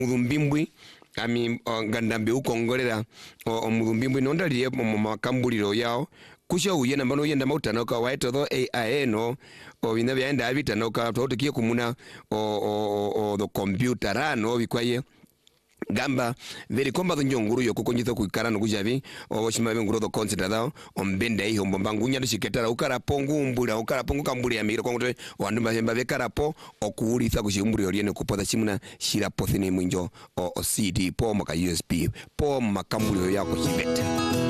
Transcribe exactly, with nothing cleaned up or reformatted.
mudumbimbwi ami ngandambe ukongolera omudumbimbwi nondaliye mu makambuliro yao kusha uyena mbano yenda mautana ka waito tho A I no o bina byenda abitana ka twotikie kumuna o o o the computer rano bikwaye gamba veri komba njonguru yo kokonyitho kuikara no kujavi o shima benguro the consider thao ombende hiyo mbambangu nya shiketara ukara pongu mbura ukara pongu kamburi ya miro kongote wandu mbemba bekara po okuulitha kushimburi oriene kupotha chimuna shira pothine mwinjo o, o C D po maka U S B po makamburi yako chibeta.